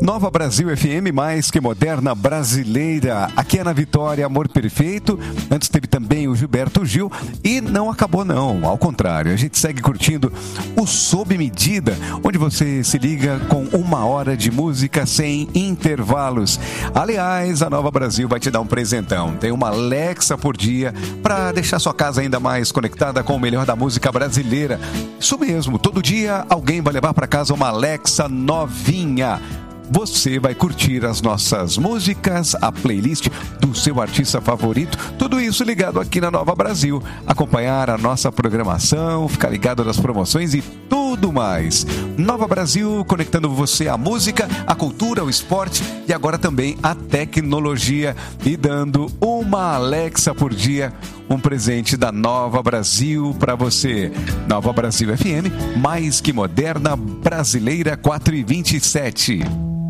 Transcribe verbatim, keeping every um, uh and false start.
Nova Brasil F M, mais que moderna brasileira. Aqui é na Vitória, Amor Perfeito. Antes teve também o Gilberto Gil. E não acabou não, ao contrário. A gente segue curtindo o Sob Medida, onde você se liga com uma hora de música sem intervalos. Aliás, a Nova Brasil vai te dar um presentão. Tem uma Alexa por dia para deixar sua casa ainda mais conectada com o melhor da música brasileira. Isso mesmo, todo dia alguém vai levar para casa uma Alexa novinha. Você vai curtir as nossas músicas, a playlist do seu artista favorito, tudo isso ligado aqui na Nova Brasil. Acompanhar a nossa programação, ficar ligado nas promoções e tudo mais. Nova Brasil, conectando você à música, à cultura, ao esporte e agora também à tecnologia e dando uma Alexa por dia, um presente da Nova Brasil para você. Nova Brasil F M, mais que moderna brasileira, quatro e vinte e sete.